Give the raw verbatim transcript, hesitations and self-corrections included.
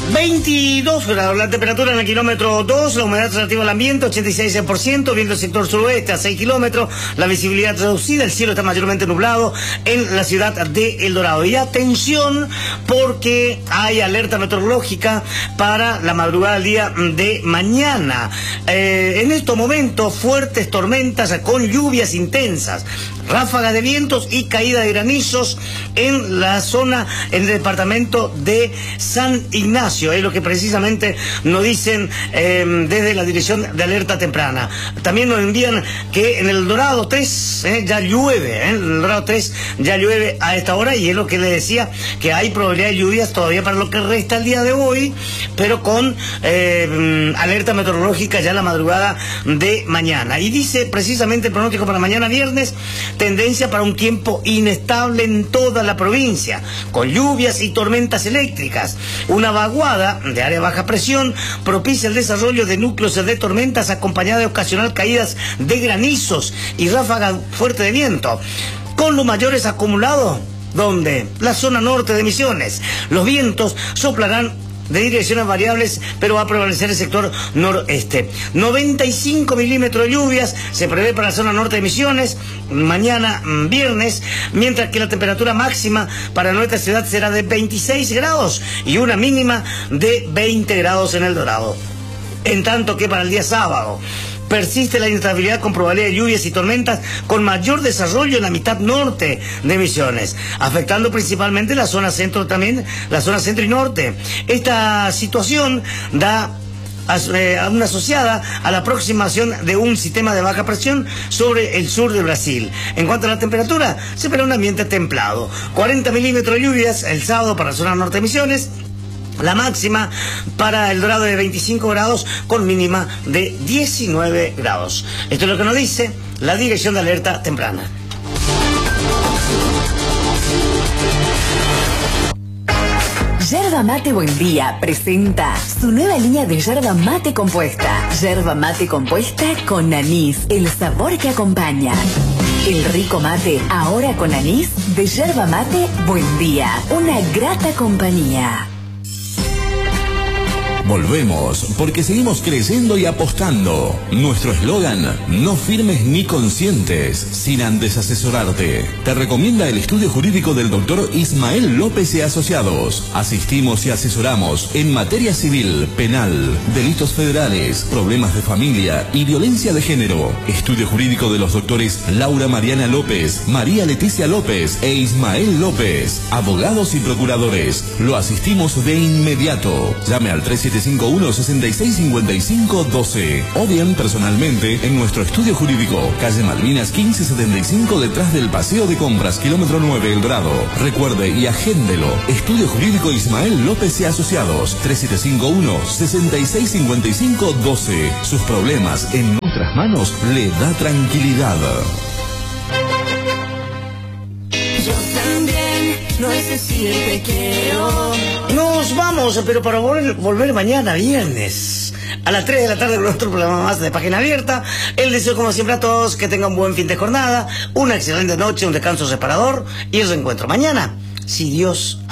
veintidós grados la temperatura en el kilómetro dos, la humedad relativa al ambiente ochenta y seis por ciento, viento del sector suroeste a seis kilómetros, la visibilidad reducida, el cielo está mayormente nublado en la ciudad de El Dorado. Y atención, porque hay alerta meteorológica para la madrugada del día de mañana. Eh, en estos momentos, fuertes tormentas con lluvias intensas, ráfagas de vientos y caída de granizos en la zona, en el departamento de San Ignacio. Es lo que precisamente nos dicen eh, desde la Dirección de Alerta Temprana. También nos envían que en el Dorado tres eh, ya llueve, eh, en el Dorado tres ya llueve a esta hora, y es lo que le decía, que hay probabilidad de lluvias todavía para lo que resta el día de hoy, pero con eh, alerta meteorológica ya la madrugada de mañana. Y dice precisamente el pronóstico para mañana viernes: tendencia para un tiempo inestable en toda la provincia, con lluvias y tormentas eléctricas. Una vaguada de área baja presión propicia el desarrollo de núcleos de tormentas, acompañada de ocasional caídas de granizos y ráfagas fuertes de viento, con los mayores acumulados donde la zona norte de Misiones. Los vientos soplarán de direcciones variables, pero va a prevalecer el sector noreste. noventa y cinco milímetros de lluvias se prevé para la zona norte de Misiones mañana viernes, mientras que la temperatura máxima para nuestra ciudad será de veintiséis grados y una mínima de veinte grados en El Dorado. En tanto que para el día sábado persiste la inestabilidad con probabilidad de lluvias y tormentas con mayor desarrollo en la mitad norte de Misiones, afectando principalmente la zona centro, también la zona centro y norte. Esta situación da a una asociada a la aproximación de un sistema de baja presión sobre el sur de Brasil. En cuanto a la temperatura, se espera un ambiente templado. cuarenta milímetros de lluvias el sábado para la zona norte de Misiones. La máxima para El Dorado de veinticinco grados con mínima de diecinueve grados. Esto es lo que nos dice la Dirección de Alerta Temprana. Yerba Mate Buen Día presenta su nueva línea de yerba mate compuesta. Yerba mate compuesta con anís, el sabor que acompaña. El rico mate, ahora con anís, de Yerba Mate Buen Día. Una grata compañía. Volvemos, porque seguimos creciendo y apostando. Nuestro eslogan: no firmes ni consientes sin antes asesorarte. Te recomienda el estudio jurídico del doctor Ismael López y Asociados. Asistimos y asesoramos en materia civil, penal, delitos federales, problemas de familia y violencia de género. Estudio jurídico de los doctores Laura Mariana López, María Leticia López e Ismael López. Abogados y procuradores. Lo asistimos de inmediato. Llame al tres siete cinco uno, seis seis cinco cinco uno dos o bien personalmente en nuestro estudio jurídico, calle Malvinas quince setenta y cinco, detrás del Paseo de Compras, kilómetro nueve, El Dorado. Recuerde y agéndelo. Estudio Jurídico Ismael López y Asociados, tres siete cinco uno, seis seis cinco cinco uno dos. Sus problemas en nuestras manos le da tranquilidad. Yo también, no es decir te quiero. Nos vamos, pero para volver, volver mañana viernes a las tres de la tarde con otro programa más de Página Abierta. El deseo, como siempre, a todos que tengan un buen fin de jornada, una excelente noche, un descanso separador y el reencuentro mañana, si Dios